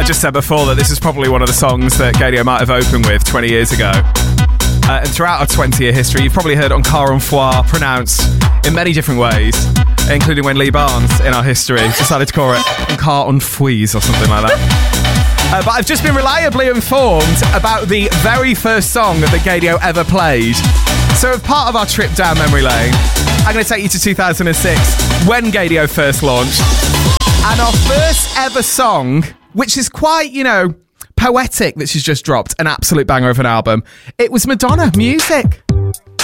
just said before that this is probably one of the songs that Gadio might have opened with 20 years ago. And throughout our 20-year history, you've probably heard Encore une fois pronounced in many different ways, including when Lee Barnes, in our history, decided to call it Encore une fois or something like that. But I've just been reliably informed about the very first song that Gadio ever played. So as part of our trip down memory lane, I'm going to take you to 2006, when Gadio first launched. And our first ever song, which is quite, poetic that she's just dropped, an absolute banger of an album. It was Madonna, Music.